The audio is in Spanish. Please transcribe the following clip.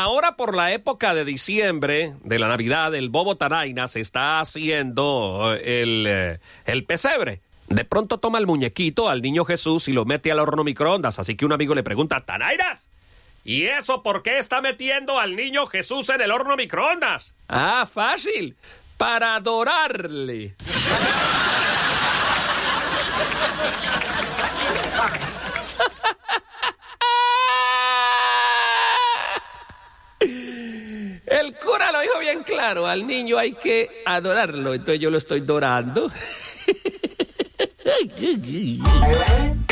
Ahora por la época de diciembre, de la Navidad, el bobo Tanaina se está haciendo el pesebre. De pronto toma el muñequito al niño Jesús y lo mete al horno microondas. Así que un amigo le pregunta, Tanainas, ¿y eso por qué está metiendo al niño Jesús en el horno microondas? Ah, fácil, para adorarle. El cura lo dijo bien claro, al niño hay que adorarlo, entonces yo lo estoy dorando.